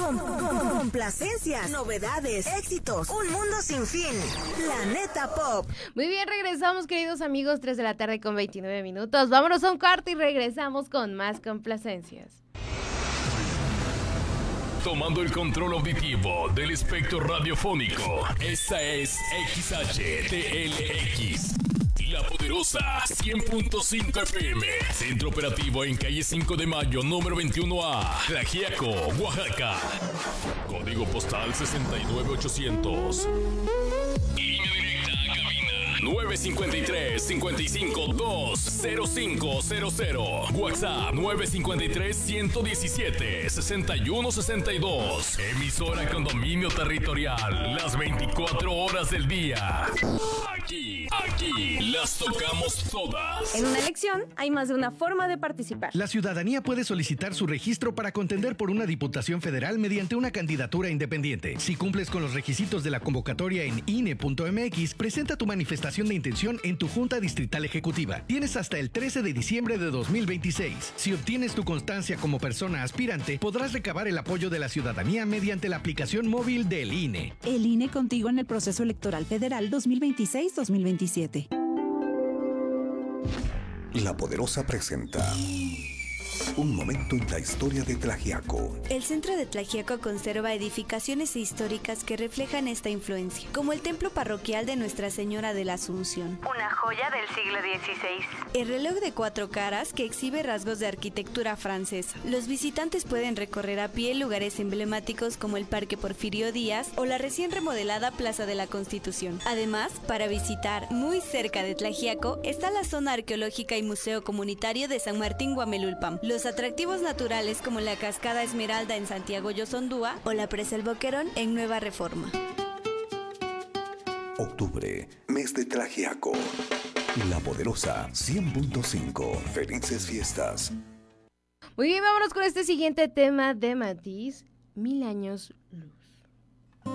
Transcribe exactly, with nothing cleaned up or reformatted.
Com- com- complacencias, novedades, éxitos, un mundo sin fin. Planeta Pop. Muy bien, regresamos, queridos amigos, tres de la tarde con veintinueve minutos. Vámonos a un corte y regresamos con más complacencias. Tomando el control auditivo del espectro radiofónico, esta es X H T L X, La Poderosa cien punto cinco F M. Centro operativo en calle cinco de mayo, número veintiuno A, Tlaxiaco, Oaxaca. Código postal sesenta y nueve ochocientos. Línea directa a cabina nueve cinco tres, cinco cinco dos, cero cinco cero cero. WhatsApp nueve cinco tres, uno uno siete, seis uno seis dos. Emisora con dominio territorial las veinticuatro horas del día. Aquí, aquí las tocamos todas. En una elección hay más de una forma de participar. La ciudadanía puede solicitar su registro para contender por una diputación federal mediante una candidatura independiente. Si cumples con los requisitos de la convocatoria en I N E punto M X, presenta tu manifestación de intención en tu Junta Distrital Ejecutiva. Tienes hasta el trece de diciembre de dos mil veintiséis. Si obtienes tu constancia como persona aspirante, podrás recabar el apoyo de la ciudadanía mediante la aplicación móvil del I N E. El I N E contigo en el proceso electoral federal dos mil veintiséis dos mil veintisiete. La Poderosa presenta un momento en la historia de Tlaxiaco. El centro de Tlaxiaco conserva edificaciones históricas que reflejan esta influencia, como el templo parroquial de Nuestra Señora de la Asunción, una joya del siglo dieciséis. El reloj de cuatro caras, que exhibe rasgos de arquitectura francesa. Los visitantes pueden recorrer a pie lugares emblemáticos como el Parque Porfirio Díaz o la recién remodelada Plaza de la Constitución. Además, para visitar, muy cerca de Tlaxiaco, está la zona arqueológica y museo comunitario de San Martín Guamelulpam. Los atractivos naturales como la Cascada Esmeralda en Santiago Yosondúa o la Presa El Boquerón en Nueva Reforma. Octubre, mes de Tlaxiaco. La Poderosa cien punto cinco. Felices fiestas. Muy bien, vámonos con este siguiente tema de Matiz, Mil Años Luz.